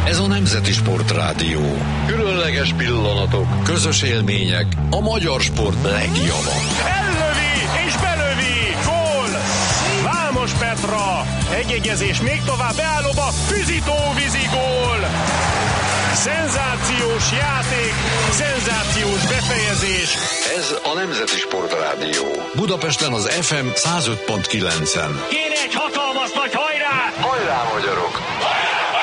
Ez a Nemzeti Sportrádió. Különleges pillanatok, közös élmények, a magyar sport legjava. Ellövi és belövi! Gól! Vámos Petra! Egyegyezés még tovább beállóba, Füzitó-vízi gól! Szenzációs játék, szenzációs befejezés. Ez a Nemzeti Sportrádió. Budapesten az FM 105.9-en. Kéne egy hatalmas nagy hajrá! Hajrá, magyarok!